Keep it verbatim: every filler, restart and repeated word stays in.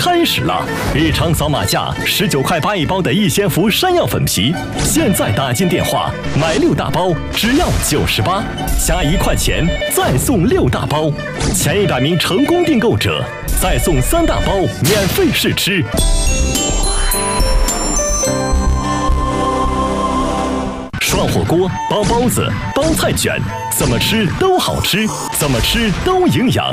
开始了！日常扫码价十九块八一包的一鲜福山药粉皮，现在打进电话买六大包只要九十八，加一块钱再送六大包，前一百名成功订购者再送三大包免费试吃。涮火锅、包包子、包菜卷，怎么吃都好吃，怎么吃都营养。